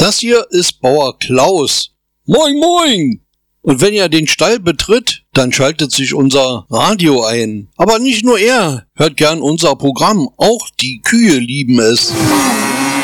Das hier ist Bauer Klaus. Moin, moin! Und wenn er den Stall betritt, dann schaltet sich unser Radio ein. Aber nicht nur er hört gern unser Programm, auch die Kühe lieben es.